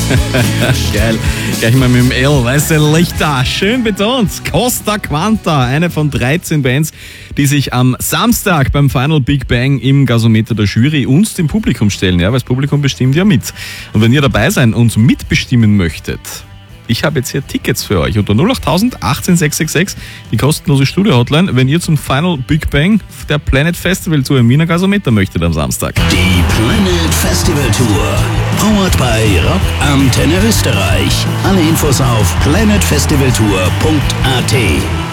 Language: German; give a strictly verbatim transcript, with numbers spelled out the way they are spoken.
Geil. Gleich mal mit dem L. Weiße Lichter. Schön betont. Costa Quanta. Eine von dreizehn Bands, die sich am Samstag beim Final Big Bang im Gasometer der Jury uns dem Publikum stellen. Ja, weil das Publikum bestimmt ja mit. Und wenn ihr dabei sein und mitbestimmen möchtet, ich habe jetzt hier Tickets für euch unter null acht tausend achtzehn sechs sechs sechs, die kostenlose Studio-Hotline, wenn ihr zum Final Big Bang der Planet Festival Tour im Wiener Gasometer möchtet am Samstag. Die Planet Festival Tour, powered by Rock Antenne Österreich. Alle Infos auf planet festival tour punkt a t.